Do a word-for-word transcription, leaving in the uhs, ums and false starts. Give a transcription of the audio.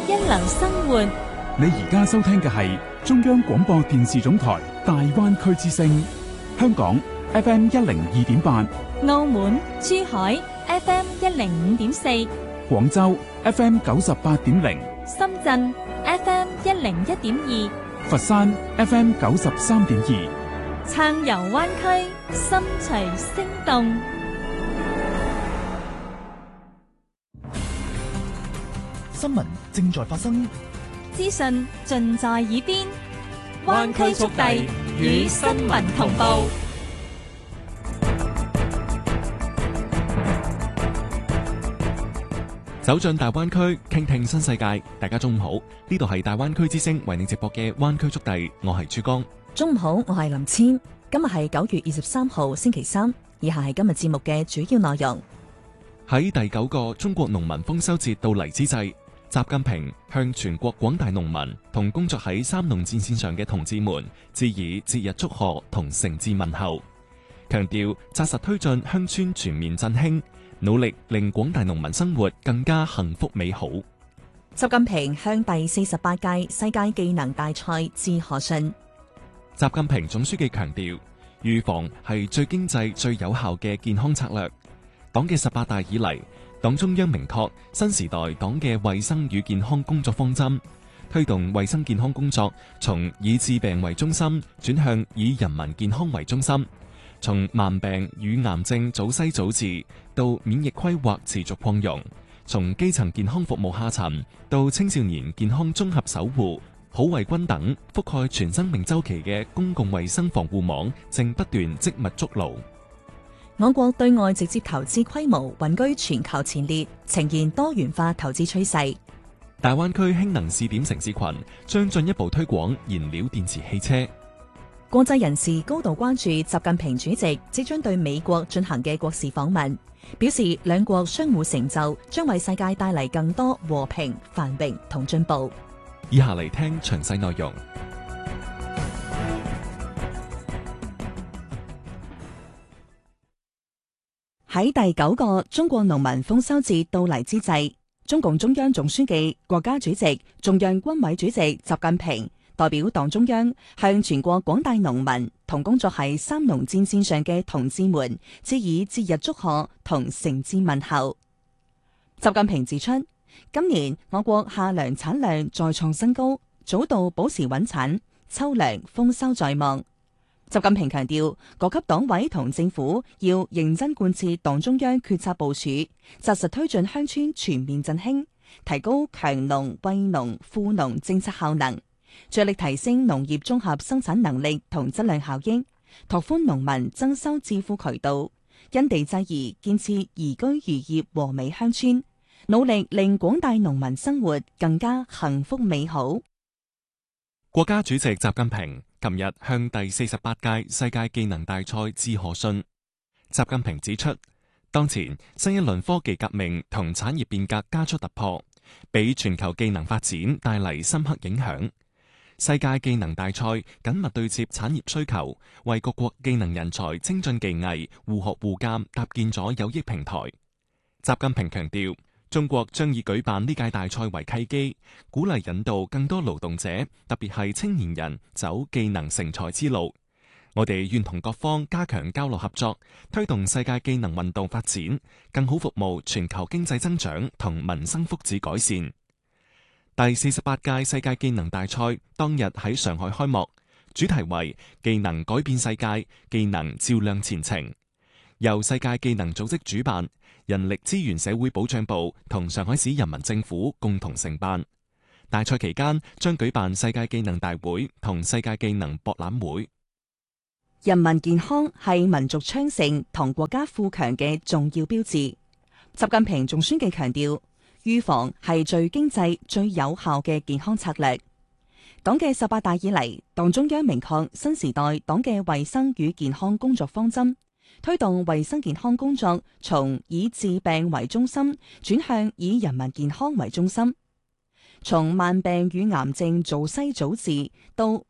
一流生活。 你而家收聽嘅係中央廣播電視總台大灣區之聲，香港 F M 一零二點八， 澳門、珠海 F M 一零五點四， 廣州 F M 九十八點零， 深圳 F M 一零一點二， 佛山 F M 九十三點二。 撐遊灣區，心隨聲動。 新聞正在發生， 資訊盡在耳邊，灣區速遞與新聞同步。 走進大灣區，傾聽新世界。大家中午好，呢度係大灣區之聲為你直播嘅灣區速遞，我係珠江。 中午好，我係林千。今日係九月二十三號星期三，以下係今日節目嘅主要內容。 喺第九個中國農民豐收節到嚟之際，習近平向全國廣大農民同工作喺三農戰線上嘅同志們致以節日祝賀同誠摯問候，強調紮實推進鄉村全面振興，努力令廣大農民生活更加幸福美好。 習近平向第四十八屆世界技能大賽致賀信。 習近平總書記強調，預防係最經濟最有效嘅健康策略。黨嘅十八大以嚟，黨中央明確新時代黨嘅衛生與健康工作方針，推動衛生健康工作從以治病為中心轉向以人民健康為中心，從慢病與癌症早篩早治到免疫規劃持續擴容，從基層健康服務下沉到青少年健康綜合守護，普惠均等覆蓋全生命週期嘅公共衛生防護網正不斷積密築牢。 我國對外直接投資規模穩居全球前列，呈現多元化投資趨勢。 大灣區氫能試點城市群將進一步推廣燃料電池汽車。 國際人士高度關注習近平主席即將對美國進行嘅國事訪問，表示兩國相互成就將為世界帶嚟更多和平、繁榮同進步。 以下嚟聽詳細內容。 喺第九個中國農民豐收節到嚟之際，中共中央總書記、國家主席、中央軍委主席習近平代表黨中央向全國廣大農民同工作喺三農戰線上嘅同志們致以節日祝賀同誠摯問候。習近平指出，今年我國夏糧產量再創新高，早稻保持穩產，秋糧豐收在望。習近平強調，各級黨委同政府要認真貫徹黨中央決策部署，紮實推進鄉村全面振興，提高強農、惠農、富農政策效能，着力提升農業綜合生產能力同質量效益，拓寬農民增收致富渠道，因地制宜建設宜居宜業和美鄉村，努力令廣大農民生活更加幸福美好。 國家主席習近平琴日向第四十八屆世界技能大賽致賀信。習近平指出，當前新一輪科技革命同產業變革加速突破，俾全球技能發展帶嚟深刻影響。世界技能大賽緊密對接產業需求，為各國技能人才精進技藝互學互鑒搭建咗有益平台。習近平強調，中國將以舉辦呢屆大賽為契機，鼓勵引導更多勞動者，特別係青年人走技能成才之路。我哋願同各方加強交流合作，推動世界技能運動發展，更好服務全球經濟增長同民生福祉改善。第四十八屆世界技能大賽當日喺上海開幕，主題為技能改變世界，技能照亮前程。由世界技能組織主辦，人力資源社會保障部同上海市人民政府共同承辦。大賽期間將舉辦世界技能大會同世界技能博覽會。 人民健康係民族昌盛同國家富強嘅重要標誌。習近平總書記強調，預防係最經濟最有效嘅健康策略。黨嘅十八大以嚟，黨中央明確新時代黨嘅衛生與健康工作方針，推動衛生健康工作從以治病為中心轉向以人民健康為中心，從慢病與癌症早篩早治到